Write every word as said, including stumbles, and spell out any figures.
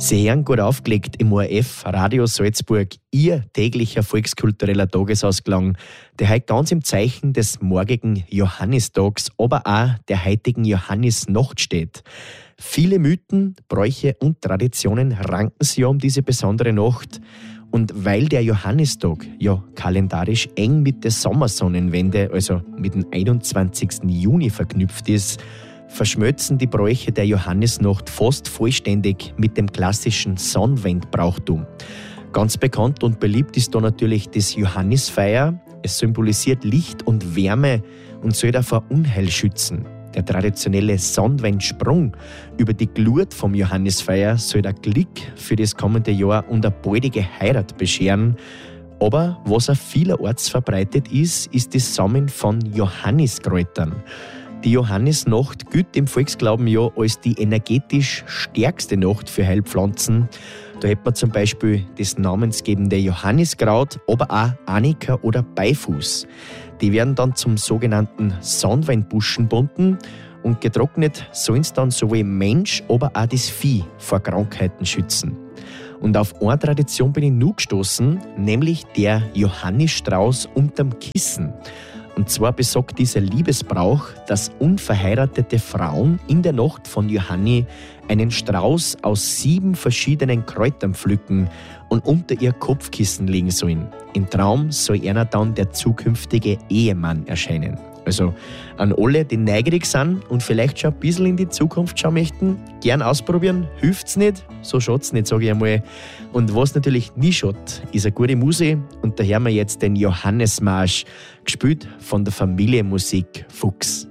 Sie hören gut aufgelegt im O R F Radio Salzburg, Ihr täglicher volkskultureller Tagesausklang, der heute ganz im Zeichen des morgigen Johannistags, aber auch der heutigen Johannisnacht steht. Viele Mythen, Bräuche und Traditionen ranken sich ja um diese besondere Nacht. Und weil der Johannistag ja kalendarisch eng mit der Sommersonnenwende, also mit dem einundzwanzigsten Juni verknüpft ist, verschmölzen die Bräuche der Johannisnacht fast vollständig mit dem klassischen Sonnenwendbrauchtum. Ganz bekannt und beliebt ist da natürlich das Johannisfeuer. Es symbolisiert Licht und Wärme und soll davor Unheil schützen. Der traditionelle Sonnenwendsprung über die Glut vom Johannisfeuer soll der Glück für das kommende Jahr und eine baldige Heirat bescheren. Aber was auch vielerorts verbreitet ist, ist das Sammeln von Johanniskräutern. Die Johannisnacht gilt im Volksglauben ja als die energetisch stärkste Nacht für Heilpflanzen. Da hätte man zum Beispiel das namensgebende Johanniskraut, aber auch Annika oder Beifuß. Die werden dann zum sogenannten Sonnenwendbuschen gebunden und getrocknet sollen sie dann sowohl Mensch, aber auch das Vieh vor Krankheiten schützen. Und auf eine Tradition bin ich nur gestoßen, nämlich der Johannisstrauß unterm Kissen. Und zwar besagt dieser Liebesbrauch, dass unverheiratete Frauen in der Nacht von Johanni einen Strauß aus sieben verschiedenen Kräutern pflücken und unter ihr Kopfkissen legen sollen. Im Traum soll einer dann der zukünftige Ehemann erscheinen. Also an alle, die neugierig sind und vielleicht schon ein bisschen in die Zukunft schauen möchten, gern ausprobieren, hilft's nicht, so schaut's nicht, sage ich einmal. Und was natürlich nie schaut, ist eine gute Musik und da hören wir jetzt den Johannismarsch, gespielt von der Familie Musik Fuchs.